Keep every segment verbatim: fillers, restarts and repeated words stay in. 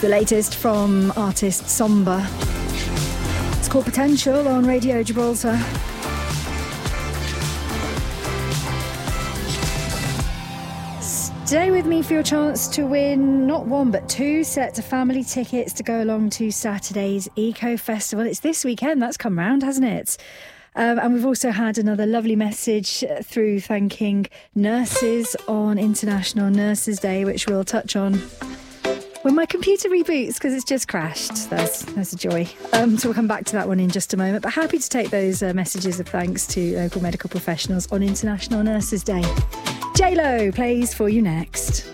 The latest from artist Somba. It's called Potential on Radio Gibraltar. Stay with me for your chance to win not one but two sets of family tickets to go along to Saturday's Eco Festival. It's this weekend, that's come round, hasn't it? Um, and we've also had another lovely message through thanking nurses on International Nurses Day, which we'll touch on when my computer reboots because it's just crashed. There's, there's a joy. Um, so we'll come back to that one in just a moment. But happy to take those uh, messages of thanks to local medical professionals on International Nurses Day. J-Lo plays for you next.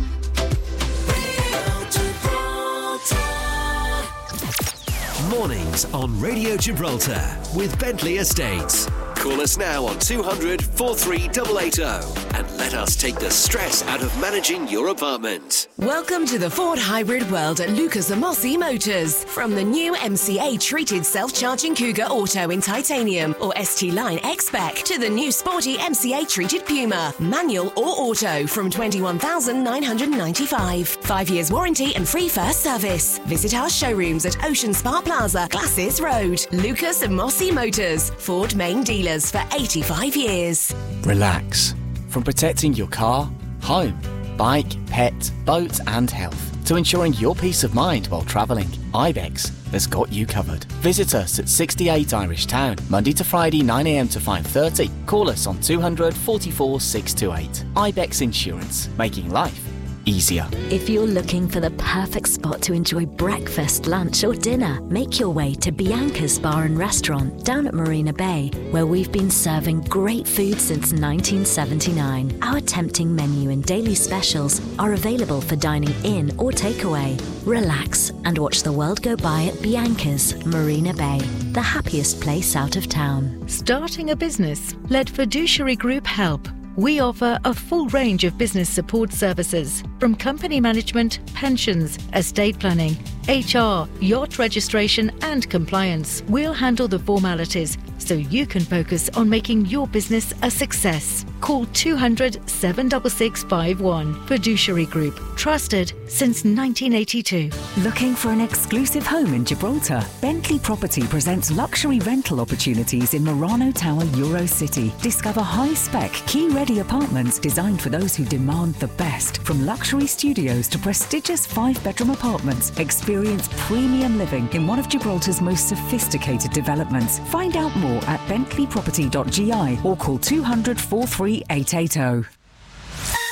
Mornings on Radio Gibraltar with Bentley Estates. Call us now on two hundred, forty-three eight eight zero and let us take the stress out of managing your apartment. Welcome to the Ford hybrid world at Lucas Amosi Motors. From the new M C A treated self-charging Cougar Auto in titanium or S T Line X-Spec to the new sporty M C A treated Puma, manual or auto from twenty-one thousand nine hundred ninety-five. Five years warranty and free first service. Visit our showrooms at Ocean Spa Plaza, Glasses Road. Lucas Amosi Motors, Ford main dealers for eighty-five years. Relax. From protecting your car, home, bike, pet, boat and health to ensuring your peace of mind while travelling, Ibex has got you covered. Visit us at sixty-eight Irish Town, Monday to Friday nine a m to five thirty. Call us on two hundred, forty-four, six two eight. Ibex Insurance, making life easier. If you're looking for the perfect spot to enjoy breakfast, lunch or dinner, make your way to Bianca's Bar and Restaurant down at Marina Bay, where we've been serving great food since nineteen seventy-nine. Our tempting menu and daily specials are available for dining in or takeaway. Relax and watch the world go by at Bianca's Marina Bay, the happiest place out of town. Starting a business? Let Fiduciary Group help. We offer a full range of business support services, from company management, pensions, estate planning, H R, yacht registration and compliance. We'll handle the formalities so you can focus on making your business a success. Call two hundred, seven six six five one. Fiduciary Group, trusted since nineteen eighty-two. Looking for an exclusive home in Gibraltar? Bentley Property presents luxury rental opportunities in Murano Tower, Euro City. Discover high-spec, key-ready apartments designed for those who demand the best. From luxury studios to prestigious five-bedroom apartments, experience premium living in one of Gibraltar's most sophisticated developments. Find out more at bentley property dot g i or call two hundred, forty-three eight eight zero.